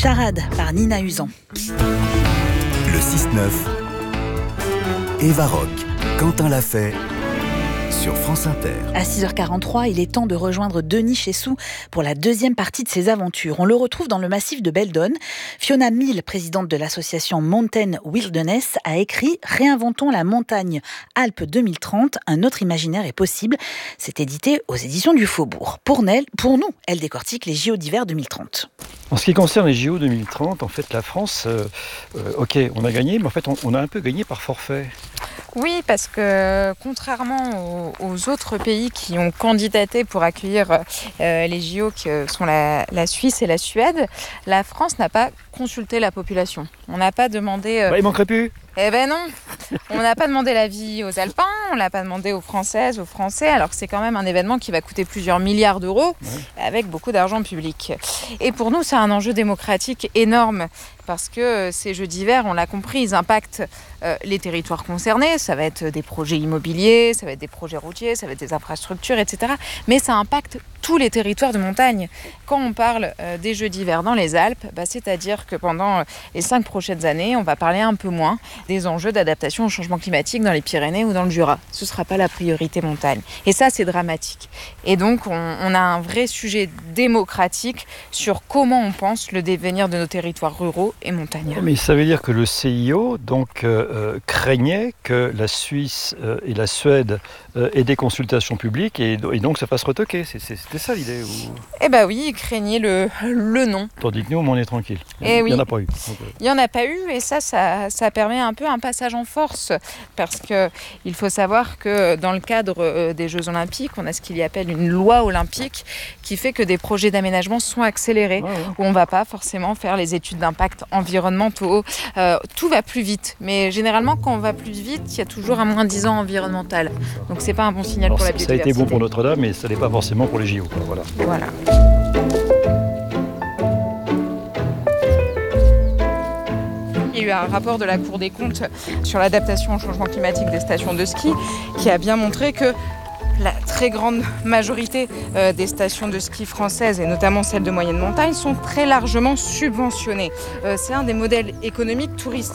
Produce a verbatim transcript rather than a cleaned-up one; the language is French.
Charade par Nina Usan. Le six neuf, Eva Rock, Quentin l'a fait sur France Inter. À six heures quarante-trois, il est temps de rejoindre Denis Chessou pour la deuxième partie de ses aventures. On le retrouve dans le massif de Beldon. Fiona Mill, présidente de l'association Mountain Wilderness, a écrit « Réinventons la montagne Alpes deux mille trente, un autre imaginaire est possible ». C'est édité aux éditions du Faubourg. Pour, Nel, pour nous, elle décortique les J O d'hiver deux mille trente. En ce qui concerne les J O deux mille trente, en fait, la France, euh, euh, ok, on a gagné, mais en fait, on, on a un peu gagné par forfait. Oui, parce que contrairement aux, aux autres pays qui ont candidaté pour accueillir euh, les J O, qui sont la, la Suisse et la Suède, la France n'a pas consulté la population. On n'a pas demandé... Euh... Bah, il manquerait plus. Eh ben non, on n'a pas demandé l'avis aux Alpins, on l'a pas demandé aux Françaises, aux Français, alors que c'est quand même un événement qui va coûter plusieurs milliards d'euros, ouais, avec beaucoup d'argent public. Et pour nous, c'est un enjeu démocratique énorme, parce que ces Jeux d'hiver, on l'a compris, ils impactent euh, les territoires concernés. Ça va être des projets immobiliers, ça va être des projets routiers, ça va être des infrastructures, et cetera. Mais ça impacte tous les territoires de montagne. Quand on parle euh, des Jeux d'hiver dans les Alpes, bah, c'est-à-dire que pendant les cinq prochaines années, on va parler un peu moins des enjeux d'adaptation au changement climatique dans les Pyrénées ou dans le Jura. Ce ne sera pas la priorité montagne. Et ça, c'est dramatique. Et donc, on, on a un vrai sujet démocratique sur comment on pense le devenir de nos territoires ruraux et montagnards. Mais ça veut dire que le C I O donc, euh, craignait que la Suisse euh, et la Suède euh, aient des consultations publiques et, et donc ça fasse retoquer. C'est, c'est, c'était ça l'idée ou... Eh bien oui, ils craignaient le, le non. Tandis que nous, on est tranquille. Et il oui. n'y en a pas eu. Donc, euh... Il n'y en a pas eu et ça, ça, ça permet un peu un passage en force parce qu'il faut savoir que dans le cadre des Jeux Olympiques, on a ce qu'il y appelle une loi olympique qui fait que des projets d'aménagement sont accélérés, ouais, ouais. où on ne va pas forcément faire les études d'impact environnementaux. Euh, tout va plus vite, mais généralement quand on va plus vite, il y a toujours un moins dix ans environnemental. Donc c'est pas un bon signal. Alors, pour la biodiversité. Ça a été bon pour Notre-Dame, mais ça n'est pas forcément pour les J O. Quoi. Voilà. Voilà. Il y a eu un rapport de la Cour des comptes sur l'adaptation au changement climatique des stations de ski qui a bien montré que la très grande majorité euh, des stations de ski françaises, et notamment celles de moyenne montagne, sont très largement subventionnées. Euh, c'est un des modèles économiques touristiques